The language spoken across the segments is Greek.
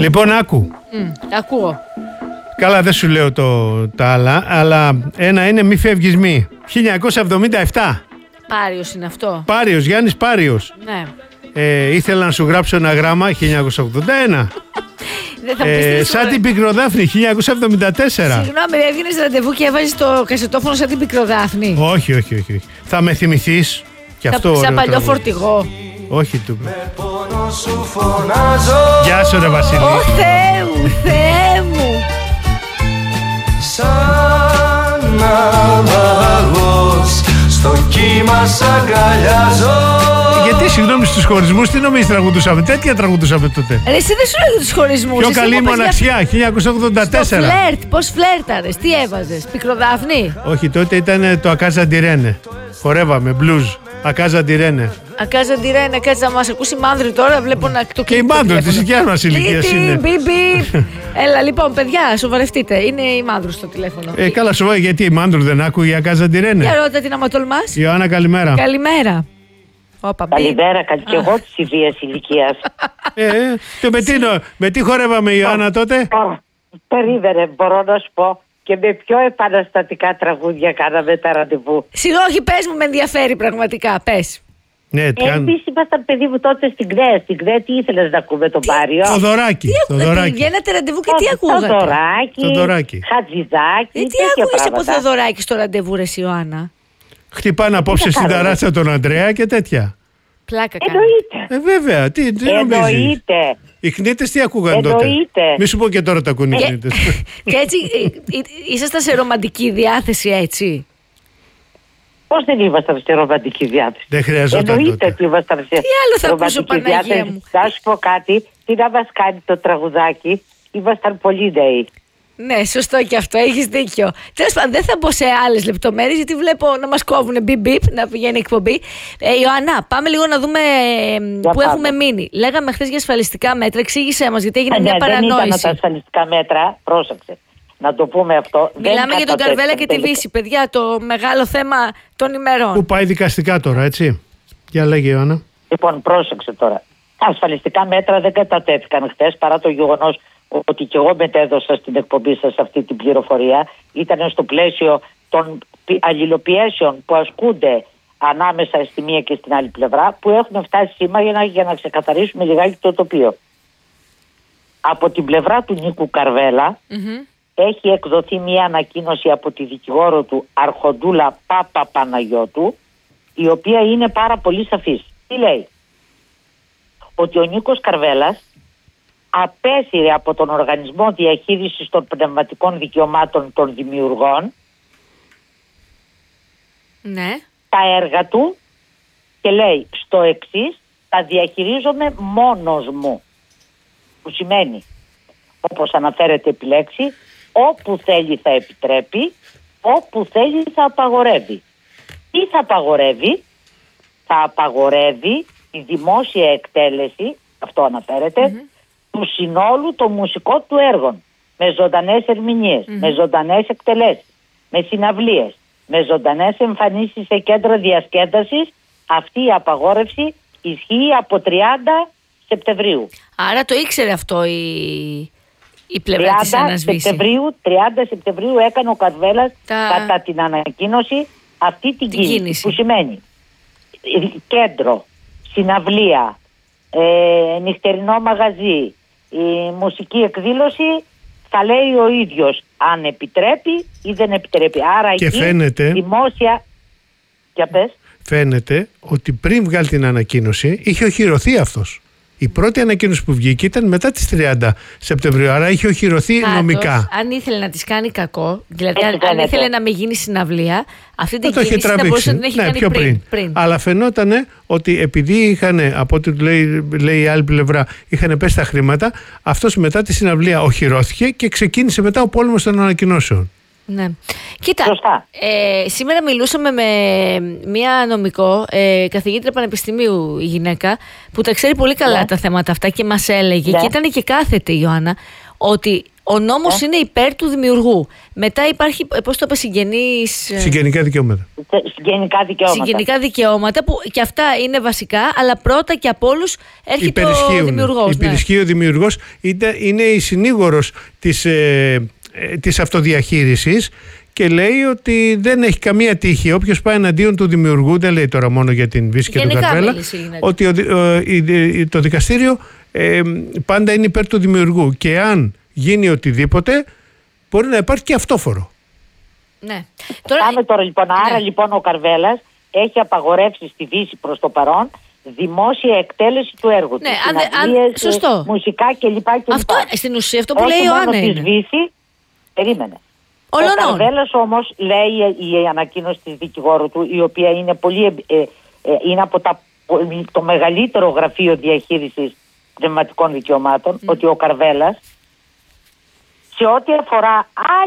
Λοιπόν, άκου. Ακούω. Καλά, δεν σου λέω τα άλλα, αλλά ένα είναι μη φεύγεις μη. 1977. Πάριος είναι αυτό. Πάριος, Γιάννης Πάριος. Ναι. Ήθελα να σου γράψω ένα γράμμα, 1981. Δεν θα πεις Σαν την Πικροδάφνη, 1974. Συγγνώμη, έβγαινες ραντεβού και έβαζες το κασετόφωνο σαν την Πικροδάφνη. Όχι. Θα με θυμηθείς. Και αυτό Σαν ωραίο παλιό τραγούδι. φορτηγό. Όχι του. Γεια σου ρε Βασίλη. Ω Θεέ μου, Θεέ μου. Σαν ναυαγός στο κύμα σ' αγκαλιάζω. Γιατί συγγνώμη στους χωρισμούς τι νομίζεις τραγουδούσαμε? Τέτοια τραγουδούσαμε τότε. Ρε, εσύ δεν σου λέγω τους χωρισμούς. Πιο εσύ καλή μου είπες μοναξιά, 1984. Στο φλερτ, πώς φλερταρες, τι έβαζες, Πικροδάφνη. Όχι, τότε ήταν το Ακάζα Ντιρένε. Χορεύαμε, μπλουζ. Ακάζα Ντιρένε. Ακάζα τη Ρένα, κάτσε να μας ακούσει η Μάνδρη τώρα, βλέπω να το Και η Μάνδρο της δικιάς μας ηλικίας είναι. Μπιμπι. Έλα λοιπόν, παιδιά, σοβαρευτείτε. Είναι η Μάνδρου στο τηλέφωνο. Καλά, σοβαρά, γιατί η Μάνδρο δεν άκουγε η Ακάζα Ντιρένε. Για ρώτα την άμα τολμάς. Ιωάννα, καλημέρα. Καλημέρα. Καλημέρα, και εγώ της ιδίας ηλικίας. Με τι χορεύαμε, Ιωάννα, τότε? Περίμενε, μπορώ να σου πω. Και με πιο επαναστατικά τραγούδια κάναμε τα ραντεβού. Όχι, πες μου, με ενδιαφέρει πραγματικά, πες. Ναι, Εμείς ήμασταν, παιδί μου, τότε στην ΚΔΕ. Στην ΚΔΕ τι ήθελες να ακούμε, τον Πάριο? Θοδωράκι. Βγαίνατε ραντεβού και τι ακούγατε? Θοδωράκι, Χατζηδάκι. Τι ακούγες από Θοδωράκι στο ραντεβού, ρε Ιωάννα? Χτυπάνε απόψε στην ταράτσα τον Αντρέα και τέτοια. Πλάκα κάνει. Εννοείται. Βέβαια, τι νομίζεις? Εννοείται. Οι κνήτες τι ακούγαν τότε? Μη σου πω και τώρα τα ακούν οι κνήτες. Και έτσι, ήσασταν σε ρομαντική διάθεση, έτσι? Πώς δεν ήμασταν σε ρομαντική διάθεση? Δεν χρειαζόταν Εννοείται τότε. ότι ήμασταν σε ρομαντική διάθεση. Θα σου πω κάτι, τι να μας κάνει το τραγουδάκι, ήμασταν πολύ νέοι. Ναι, σωστό και αυτό, έχεις δίκιο. Τέλος πάντων, δεν θα μπω σε άλλες λεπτομέρειες, γιατί βλέπω να μας κόβουν μπιπ, να πηγαίνει εκπομπή. Ιωάννα, πάμε λίγο να δούμε πού έχουμε μείνει. Λέγαμε χθες για ασφαλιστικά μέτρα, εξήγησέ μας, γιατί έγινε μια παρανόηση. Δεν ήταν τα ασφαλιστικά μέτρα, πρόσεξε. Να το πούμε αυτό. Μιλάμε για τον Καρβέλα και τη Βύση, παιδιά, το μεγάλο θέμα των ημερών. Πού πάει δικαστικά τώρα, έτσι? Για λέγε, Ιωάννα. Λοιπόν, πρόσεξε τώρα. Τα ασφαλιστικά μέτρα δεν κατατέθηκαν χθες, παρά το γεγονός ότι και εγώ μετέδωσα στην εκπομπή σας αυτή την πληροφορία. Ήταν στο πλαίσιο των αλληλοπιέσεων που ασκούνται ανάμεσα στη μία και στην άλλη πλευρά, που έχουν φτάσει σήμερα για να ξεκαθαρίσουμε λιγάκι το τοπίο. Από την πλευρά του Νίκου Καρβέλα έχει εκδοθεί μια ανακοίνωση από τη δικηγόρο του Αρχοντούλα Παπαπαναγιώτου, η οποία είναι πάρα πολύ σαφής. Τι λέει? Ότι ο Νίκος Καρβέλας απέσυρε από τον Οργανισμό Διαχείρισης των Πνευματικών Δικαιωμάτων των Δημιουργών τα έργα του και λέει στο εξής: τα διαχειρίζομαι μόνος μου. Που σημαίνει, όπως αναφέρεται επιλέξει, όπου θέλει θα επιτρέπει, όπου θέλει θα απαγορεύει. Τι θα απαγορεύει? Θα απαγορεύει τη δημόσια εκτέλεση, αυτό αναφέρεται, του συνόλου των μουσικών του έργων, με ζωντανές ερμηνείες, με ζωντανές εκτελέσεις, με συναυλίες, με ζωντανές εμφανίσεις σε κέντρα διασκέδασης. Αυτή η απαγόρευση ισχύει από 30 Σεπτεμβρίου. Άρα το ήξερε αυτό η πλευρά της Ανασβήσης. 30 Σεπτεμβρίου έκανε ο Καρβέλας κατά την ανακοίνωση αυτή την κίνηση. Που σημαίνει κέντρο, συναυλία, νυχτερινό μαγαζί, η μουσική εκδήλωση, θα λέει ο ίδιος αν επιτρέπει ή δεν επιτρέπει. Άρα και εκεί φαίνεται, δημόσια... Για πες. Φαίνεται ότι πριν βγάλει την ανακοίνωση είχε οχυρωθεί αυτός. Η πρώτη ανακοίνωση που βγήκε ήταν μετά τις 30 Σεπτεμβρίου, άρα είχε οχυρωθεί νομικά. Αν ήθελε να της κάνει κακό, δηλαδή αν ήθελε να μην γίνει συναυλία, αυτή την κίνηση θα μπορούσε να την έχει κάνει πιο πριν. Αλλά φαινόταν ότι επειδή είχαν, από ό,τι λέει η άλλη πλευρά, είχαν πέσει τα χρήματα, αυτός μετά τη συναυλία οχυρώθηκε και ξεκίνησε μετά ο πόλεμος των ανακοινώσεων. Ναι. Κοίτα, σήμερα μιλούσαμε με μία νομικό, καθηγήτρια πανεπιστημίου η γυναίκα, που τα ξέρει πολύ καλά τα θέματα αυτά και μας έλεγε, και ήταν και κάθετη η Ιωάννα, ότι Ο νόμος είναι υπέρ του δημιουργού. Μετά υπάρχει, πώς το είπε, συγγενικά δικαιώματα. Συγγενικά δικαιώματα που και αυτά είναι βασικά, αλλά πρώτα και από όλους έρχεται ο δημιουργός. Υπερισχύει ο δημιουργός, είναι η συνήγορος της αυτοδιαχείρισης και λέει ότι δεν έχει καμία τύχη. Όποιος πάει εναντίον του δημιουργού, δεν λέει τώρα μόνο για την Βύση και τον Καρβέλα, ότι το δικαστήριο πάντα είναι υπέρ του δημιουργού και αν γίνει οτιδήποτε μπορεί να υπάρχει και αυτόφορο. Ναι. Πάμε τώρα λοιπόν. Ναι. Άρα λοιπόν ο Καρβέλας έχει απαγορεύσει στη Δύση προς το παρόν δημόσια εκτέλεση του έργου του. Ναι, σωστό. Μουσικά κλπ. Αυτό στην ουσία αυτό που λέει ο Άννα είναι. Δύση, περίμενε. Ο Καρβέλας όμως, λέει η ανακοίνωση της δικηγόρου του, η οποία είναι είναι από το μεγαλύτερο γραφείο διαχείρισης πνευματικών δικαιωμάτων, ότι ο Καρβέλας σε ό,τι αφορά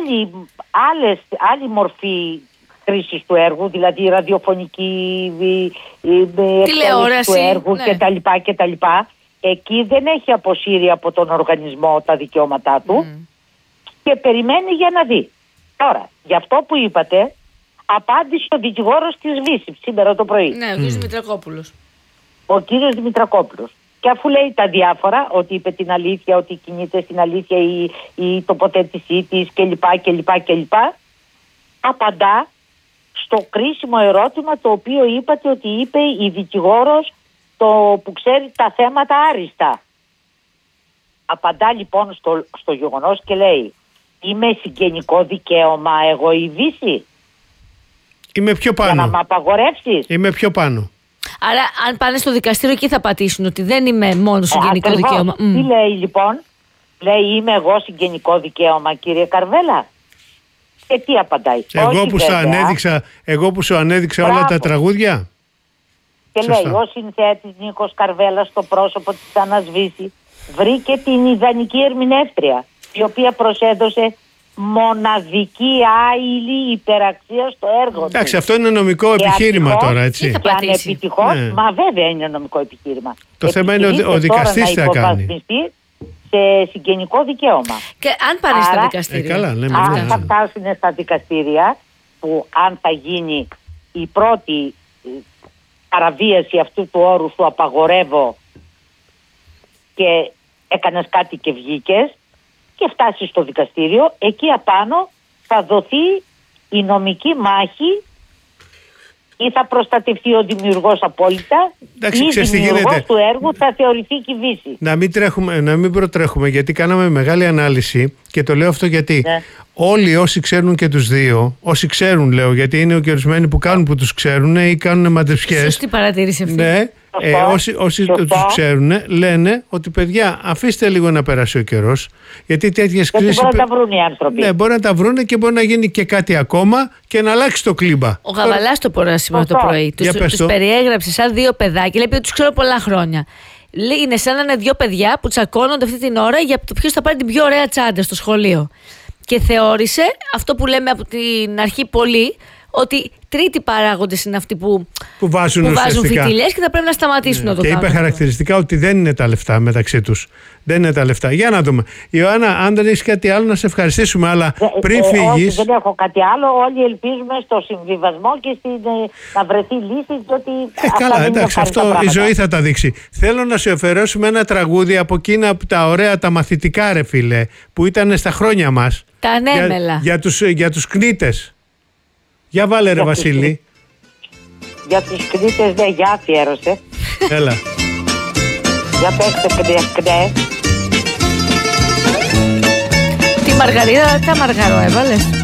άλλη μορφή χρήσης του έργου, δηλαδή ραδιοφωνική εκτέλεση του έργου κτλ. Εκεί δεν έχει αποσύρει από τον οργανισμό τα δικαιώματά του και περιμένει για να δει. Τώρα, για αυτό που είπατε, απάντησε ο δικηγόρος της Βύση σήμερα το πρωί. Ναι, ο κ. Δημητρακόπουλος. Ο κύριος Δημητρακόπουλος. Και αφού λέει τα διάφορα, ότι είπε την αλήθεια, ότι κινείται στην αλήθεια η τοποθέτησή της κλπ. Απαντά στο κρίσιμο ερώτημα το οποίο είπατε ότι είπε η δικηγόρος που ξέρει τα θέματα άριστα. Απαντά λοιπόν στο γεγονός και λέει: είμαι συγγενικό δικαίωμα εγώ η Βύση? Είμαι πιο πάνω. Για να με απαγορεύσεις? Είμαι πιο πάνω. Άρα αν πάνε στο δικαστήριο εκεί θα πατήσουν ότι δεν είμαι μόνο συγγενικό δικαίωμα. Τι λέει λοιπόν? Λέει είμαι εγώ συγγενικό δικαίωμα, κύριε Καρβέλα? Και τι απαντάει? Εγώ που σου ανέδειξα όλα τα τραγούδια. Και σωστά. Λέει ο συνθέτης Νίκος Καρβέλας στο πρόσωπο της Άννας Βύση βρήκε την ιδανική ερμηνεύτρια, η οποία προσέδωσε μοναδική άειλη υπεραξία στο έργο του. Εντάξει, αυτό είναι νομικό επιχείρημα τώρα, έτσι. Και ανεπιτυχώς, μα βέβαια είναι νομικό επιχείρημα. Το θέμα είναι ο δικαστής τι θα κάνει. Σε συγγενικό δικαίωμα. Και αν πάνε στα δικαστήρια. Αν θα φτάσουν στα δικαστήρια, που αν θα γίνει η πρώτη παραβίαση αυτού του όρου, σου απαγορεύω και έκανες κάτι και βγήκες, και φτάσει στο δικαστήριο, εκεί απάνω θα δοθεί η νομική μάχη, ή θα προστατευτεί ο δημιουργός απόλυτα, ή ο δημιουργός του έργου θα θεωρηθεί κυβίση. Να μην προτρέχουμε, γιατί κάναμε μεγάλη ανάλυση και το λέω αυτό γιατί όλοι όσοι ξέρουν και τους δύο, όσοι ξέρουν λέω, γιατί είναι και ορισμένοι που κάνουν που τους ξέρουν ή κάνουν μαντεψιές. Σωστή παρατήρηση αυτή. Ναι. Όσοι τους ξέρουν λένε ότι παιδιά αφήστε λίγο να περάσει ο καιρός, γιατί τέτοιες κρίσεις μπορεί να τα βρουν οι άνθρωποι. Ναι, μπορεί να τα βρούνε και μπορεί να γίνει και κάτι ακόμα και να αλλάξει το κλίμα. Ο Γαβαλάς το πορά σήμερα το πρωί τους περιέγραψε σαν δύο παιδάκια, λέει ότι τους ξέρω πολλά χρόνια. Είναι σαν να είναι δύο παιδιά που τσακώνονται αυτή την ώρα για το ποιος θα πάρει την πιο ωραία τσάντα στο σχολείο. Και θεώρησε αυτό που λέμε από την αρχή πολύ, ότι τρίτοι παράγοντες είναι αυτοί που βάζουν φιτιλιές και θα πρέπει να σταματήσουν να το κάνουν. Και είπε χαρακτηριστικά ότι δεν είναι τα λεφτά μεταξύ τους. Δεν είναι τα λεφτά. Για να δούμε. Ιωάννα, αν δεν έχεις κάτι άλλο να σε ευχαριστήσουμε, αλλά πριν φύγεις. Δεν έχω κάτι άλλο. Όλοι ελπίζουμε στο συμβιβασμό και να βρεθεί λύση. Καλά, εντάξει, αυτό η ζωή θα τα δείξει. Θέλω να σου αφαιρέσουμε ένα τραγούδι από εκείνα από τα ωραία, τα μαθητικά, ρε φίλε, που ήταν στα χρόνια μας. Τα ανέμελα. Για τους κνίτες. Για βάλε ρε Βασίλη. Για τους κνίτες δεν, για αφιέρωσε. Έλα. Για παίξτε κνέ. Τη Μαργαρίτα, τα Μαργαρό έβαλες.